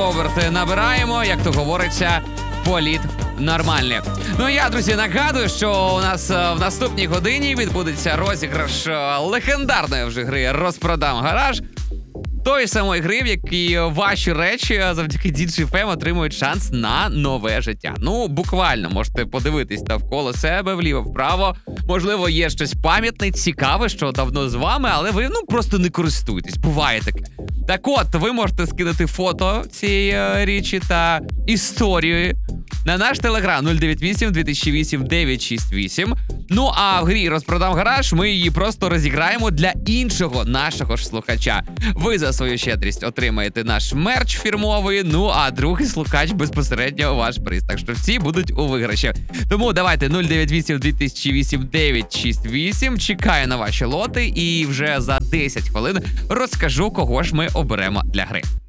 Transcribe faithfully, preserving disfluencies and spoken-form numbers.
оберти набираємо, як то говориться, політ нормальний. Ну я, друзі, нагадую, що у нас е, в наступній годині відбудеться розіграш е, легендарної вже гри «Розпродам гараж». Тої самої гри, в якій ваші речі завдяки ді джей еф ем отримують шанс на нове життя. Ну, буквально можете подивитись навколо себе, вліво-вправо. Можливо, є щось пам'ятне, цікаве, що давно з вами, але ви, ну, просто не користуєтесь. Буває таке. Так от, ви можете скинути фото цієї е, річі та історію на наш телеграм нуль дев'ять вісім дві тисячі вісім дев'ять шість вісім. Ну, а в грі «Розпродам гараж» ми її просто розіграємо для іншого нашого ж слухача. Ви за свою щедрість отримаєте наш мерч фірмовий, ну, а другий слухач безпосередньо ваш приз. Так що всі будуть у виграші. Тому давайте нуль дев'ять вісім дві тисячі вісім дев'ять шість вісім. Чекаю на ваші лоти і вже за десять хвилин розкажу, кого ж ми оберемо для гри.